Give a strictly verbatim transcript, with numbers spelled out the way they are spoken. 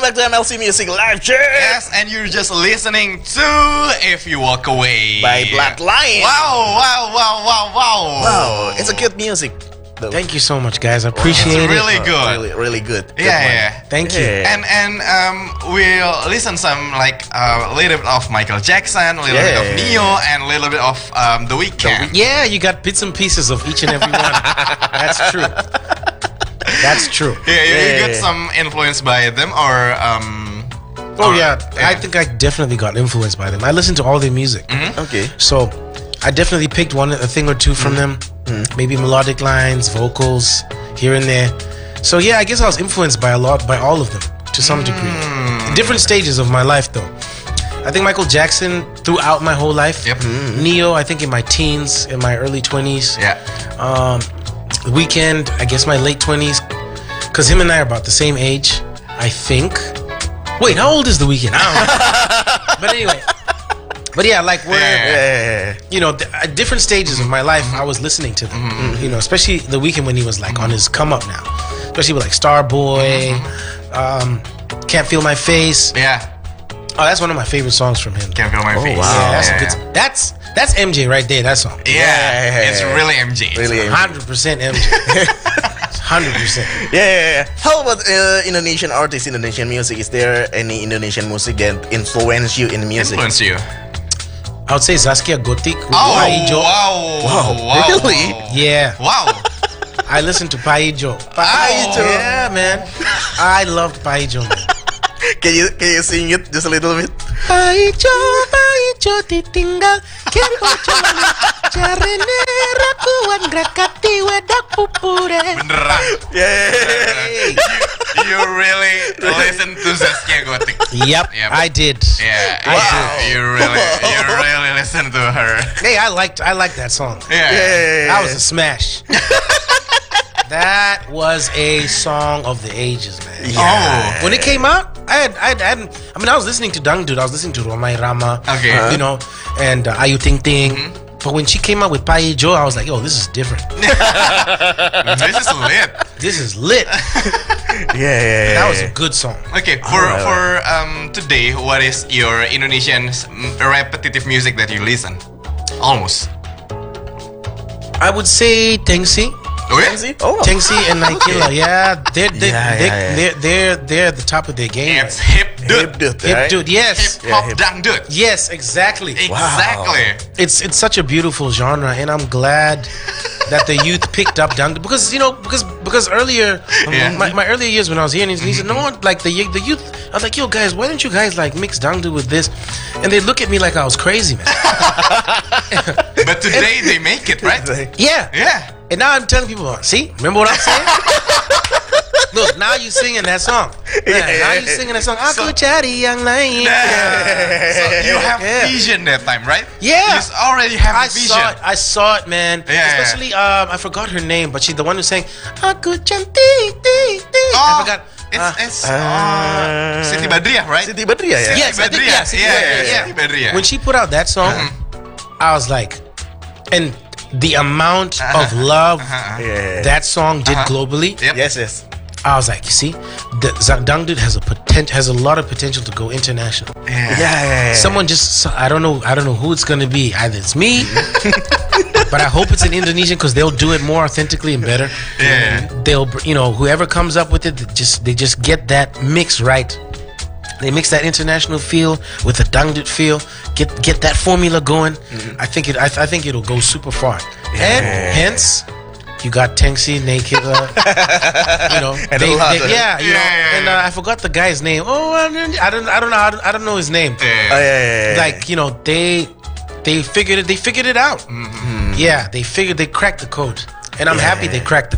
back to M L C Music Live Check. Yes, and you're just listening to If You Walk Away by Black Lion. Wow, wow, wow, wow, wow. Wow, it's a good music. Though. Thank you so much, guys. I appreciate it's really it. good. Oh, really, really good. good Yeah, one. yeah. Thank you. Yeah. And and um, we'll listen some like a uh, little bit of Michael Jackson, a little Yeah. bit of Neo, and a little bit of um, The Weeknd. Yeah, you got bits and pieces of each and every one. That's true. That's true. Yeah, you, you Yeah. get some influence by them, or um. Oh or- yeah, I think I definitely got influenced by them. I listen to all their music, Okay. so I definitely picked one, a thing or two from them. Maybe melodic lines, vocals here and there. So yeah, I guess I was influenced by a lot, by all of them to some degree. Different stages of my life, though. I think Michael Jackson throughout my whole life. Yep. Neo, I think in my teens, in my early twenties. Yeah. Um, The Weeknd, I guess my late twenties, because him and I are about the same age, I think. Wait, how old is The Weeknd? I don't know. But anyway, but yeah, like we're, Yeah. you know, th- at different stages of my life, I was listening to them. You know, especially The Weeknd when he was like on his come up now, especially with like Starboy, um, Can't Feel My Face. Yeah. Oh, that's one of my favorite songs from him. Can't feel my face. wow. Yeah, that's yeah. a good. That's that's M J right there. That song. Yeah, Yeah. it's really M J. Really. Yeah, Hundred percent M J. Hundred percent. yeah, yeah. How about uh, Indonesian artists, Indonesian music? Is there any Indonesian music that influence you in music? Influence you. I would say Zaskia Gotik. With Oh, Paijo. wow. Wow, wow. really? Wow. Yeah, Wow. I listened to Paijo. Paijo. Yeah, man. I loved Paijo, man. Can you can you sing it just a little bit? Paijo, Paijo ditinggal Ken kocolan Jarene rakuan grakati wedak pupure. Beneran. Yeah. you, you really listen to Zaskia Gotik. Yep, Yep. I did. Yeah. I yeah. did. You really, you really listen to her. Hey, I liked I liked that song. Yeah. Yeah. That was a smash. That was a song of the ages, man. Oh. When it came out, I had, I had, I had, I mean, I was listening to Dangdut, I was listening to Romai Rama, Okay. you know, and uh, Ayu Ting Ting. But when she came out with Paijo, I was like, yo, this is different. This is lit. This is lit. Yeah, yeah, yeah. That was a good song. Okay, for Alright, for um today, what is your Indonesian s- m- repetitive music that you listen? Almost. I would say Tengsi. Oh yeah. See? Oh. Tengsi and Naikila, yeah, they're they're, Yeah, they're, yeah, yeah. they're they're they're at the top of their game. It's hip Hip dude. dude, Hip right? dude, yes, Hip hop Yeah, hip- dangdut. yes, exactly. Exactly. It's it's such a beautiful genre, and I'm glad that the youth picked up dangdut because you know because because earlier Yeah. my, my earlier years when I was here, and he, he said no one like the y- the youth. I was like, yo guys, why don't you guys like mix dangdut with this? And they look at me like I was crazy, man. But today they make it, right? Yeah, Yeah. and now I'm telling people, see, remember what I'm saying? Look, now you singing that song. Yeah, now you singing that song. Aku So- cari yang lain. So you have Yeah. vision that time, right? Yeah. You already have I vision. saw it. I saw it, man. Yeah, Especially, um, I forgot her name, but she's the one who sang "Aku cantik, tik, tik." I Oh, forgot. It's, Uh, it's uh, Siti Badriah, right? Siti Badriah, yeah. Yes, I think- Badriah. yeah, Siti yeah, Badriah, yeah, yeah. Siti Badriah. when she put out that song, I was like, and the amount of love Yeah. that song did Uh-huh. globally, Yep. Yes, yes. I was like, you see, the Za- Dangdut has a potent, has a lot of potential to go international. Yeah. Yeah, yeah, yeah. Someone just, I don't know, I don't know who it's gonna be. Either it's me, but I hope it's an Indonesian because they'll do it more authentically and better. Yeah. They'll, you know, whoever comes up with it, they just they just get that mix right. They mix that international feel with the Dangdut feel. Get get that formula going. I think it. I, I think it'll go super far. And hence, you got Tengsi, Naked, uh, you know, And they, a lot they- of- yeah, you Yeah, know, yeah, and yeah. uh, I forgot the guy's name. Oh, I don't, I don't, I don't know, how to, I don't know his name. Oh, yeah, yeah, yeah. Like, you know, they they figured it, they figured it out. Yeah, they figured they cracked the code, and I'm happy they cracked the